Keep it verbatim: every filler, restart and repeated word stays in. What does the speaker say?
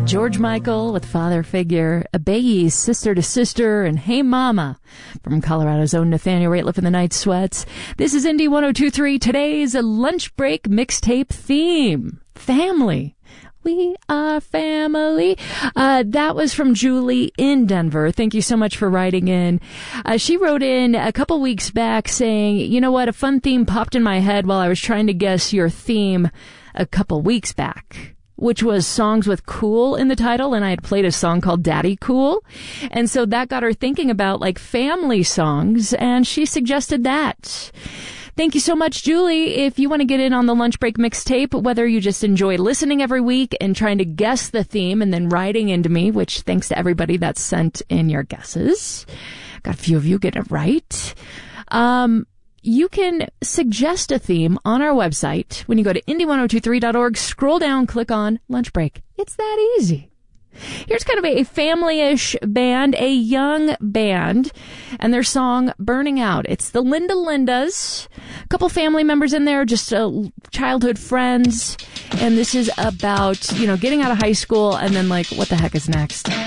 George Michael with Father Figure, Abeyi's Sister to Sister, and Hey Mama from Colorado's own Nathaniel Rateliff and the Night Sweats. This is Indie one oh two point three, today's lunch break mixtape theme, family. We are family. Uh, that was from Julie in Denver. Thank you so much for writing in. Uh, she wrote in a couple weeks back saying, you know what, a fun theme popped in my head while I was trying to guess your theme a couple weeks back, which was songs with cool in the title, and I had played a song called Daddy Cool. And so that got her thinking about, like, family songs, and she suggested that. Thank you so much, Julie. If you want to get in on the lunch break mixtape, whether you just enjoy listening every week and trying to guess the theme and then writing into me, which thanks to everybody that sent in your guesses. Got a few of you getting it right. Um... You can suggest a theme on our website when you go to indie one oh two three dot org, scroll down, click on lunch break. It's that easy. Here's kind of a family-ish band, a young band, and their song Burning Out. It's the Linda Lindas, a couple family members in there, just uh, childhood friends, and this is about, you know, getting out of high school and then, like, what the heck is next?